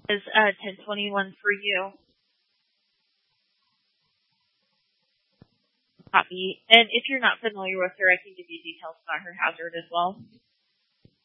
Is 1021 for you. Copy. And if you're not familiar with her, I can give you details about her hazard as well.